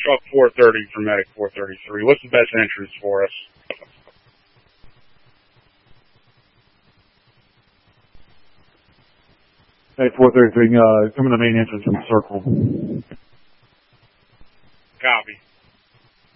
Truck 430 for Medic 433. What's the best entrance for us? Hey, 433, come in the main entrance from the circle. Copy.